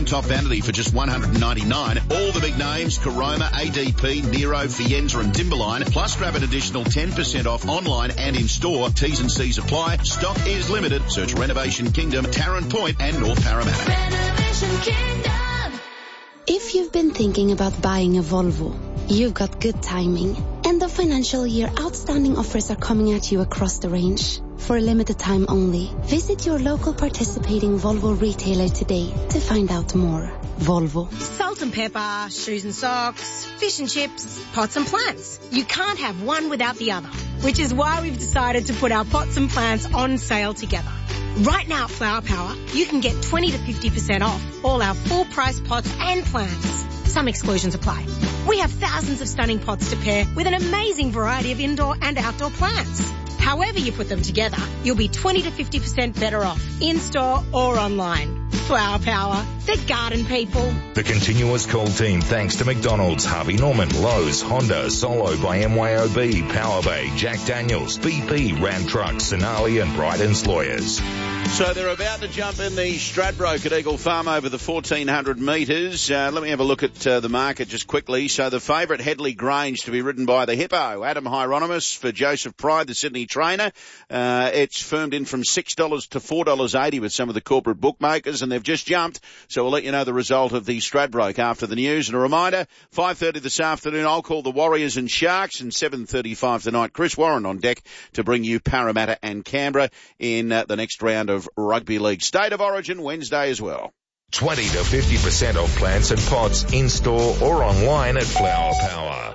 top vanity for just $199. All the big names, Caroma, ADP, Nero, Fienza and Timberline. Plus grab an additional 10% off online and in-store. T's and C's apply. Stock is limited. Search Renovation Kingdom, Tarrant Point and North Parramatta. Renovation Kingdom. If you've been thinking about buying a Volvo, you've got good timing. End of financial year outstanding offers are coming at you across the range. For a limited time only, visit your local participating Volvo retailer today to find out more. Volvo. Salt and pepper, shoes and socks, fish and chips, pots and plants. You can't have one without the other, which is why we've decided to put our pots and plants on sale together. Right now at Flower Power, you can get 20 to 50% off all our full price pots and plants. Some exclusions apply. We have thousands of stunning pots to pair with an amazing variety of indoor and outdoor plants. However you put them together, you'll be 20 to 50% better off, in-store or online. Flower Power, the garden people. The Continuous Call team thanks to McDonald's, Harvey Norman, Lowe's, Honda, Solo by MYOB, Power Bay, Jack Daniels, BP, Ram Trucks, Sonali and Bryden's Lawyers. So they're about to jump in the Stradbroke at Eagle Farm over the 1,400 metres. Let me have a look at the market just quickly. So the favourite, Headley Grange, to be ridden by the Hippo. Adam Hieronymus for Joseph Pride, the Sydney trainer. It's firmed in from $6 to $4.80 with some of the corporate bookmakers, and they've just jumped. So we'll let you know the result of the Stradbroke after the news. And a reminder, 5:30 this afternoon, I'll call the Warriors and Sharks, and 7:35 tonight, Chris Warren on deck to bring you Parramatta and Canberra in the next round of Rugby League. State of Origin Wednesday as well. 20 to 50% off plants and pots in-store or online at Flower Power.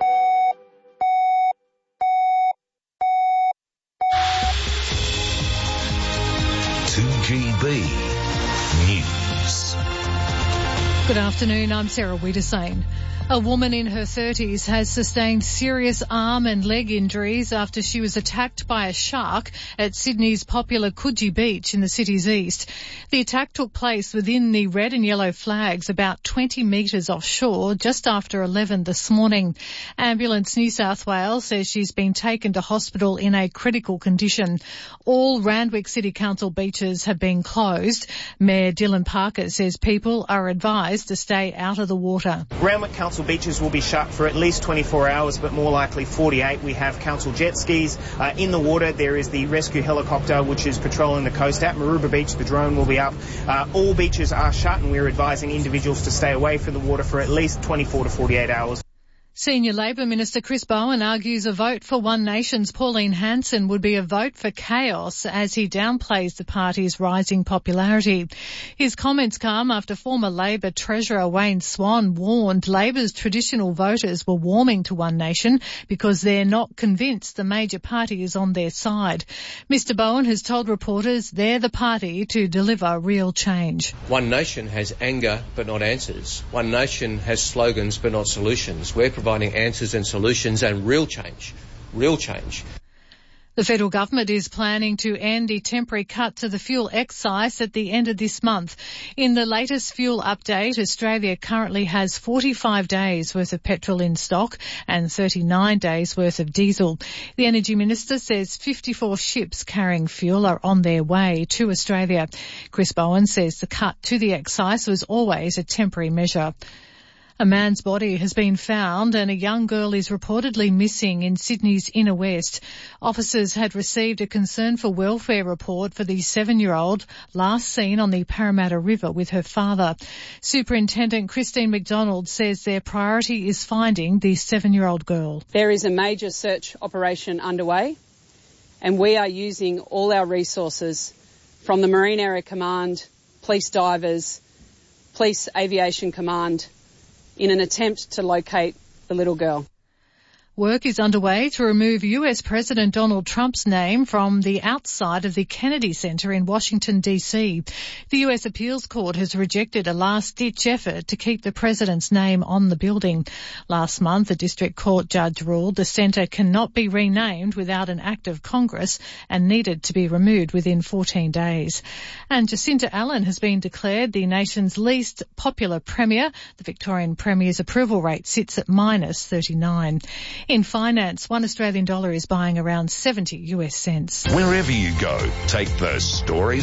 News. Good afternoon, I'm Sarah Wiedersane. A woman in her 30s has sustained serious arm and leg injuries after she was attacked by a shark at Sydney's popular Coogee Beach in the city's east. The attack took place within the red and yellow flags about 20 metres offshore just after 11 this morning. Ambulance New South Wales says she's been taken to hospital in a critical condition. All Randwick City Council beaches have been closed. Mayor Dylan Parker says people are advised to stay out of the water. Randwick Council beaches will be shut for at least 24 hours, but more likely 48. We have council jet skis in the water. There is the rescue helicopter which is patrolling the coast. At Maroubra Beach, the drone will be up. All beaches are shut, and we're advising individuals to stay away from the water for at least 24 to 48 hours. Senior Labor Minister Chris Bowen argues a vote for One Nation's Pauline Hanson would be a vote for chaos as he downplays the party's rising popularity. His comments come after former Labor Treasurer Wayne Swan warned Labor's traditional voters were warming to One Nation because they're not convinced the major party is on their side. Mr Bowen has told reporters they're the party to deliver real change. One Nation has anger but not answers. One Nation has slogans but not solutions. We're providing answers and solutions and real change. Real change. The federal government is planning to end a temporary cut to the fuel excise at the end of this month. In the latest fuel update, Australia currently has 45 days worth of petrol in stock and 39 days worth of diesel. The Energy Minister says 54 ships carrying fuel are on their way to Australia. Chris Bowen says the cut to the excise was always a temporary measure. A man's body has been found and a young girl is reportedly missing in Sydney's inner west. Officers had received a concern for welfare report for the 7-year-old last seen on the Parramatta River with her father. Superintendent Christine McDonald says their priority is finding the 7-year-old girl. There is a major search operation underway, and we are using all our resources from the Marine Area Command, Police Divers, Police Aviation Command, in an attempt to locate the little girl. Work is underway to remove US President Donald Trump's name from the outside of the Kennedy Center in Washington, D.C. The US Appeals Court has rejected a last-ditch effort to keep the president's name on the building. Last month, a district court judge ruled the center cannot be renamed without an act of Congress and needed to be removed within 14 days. And Jacinta Allen has been declared the nation's least popular premier. The Victorian premier's approval rate sits at -39. In finance, $1 Australian dollar is buying around 70 US cents. Wherever you go, take the stories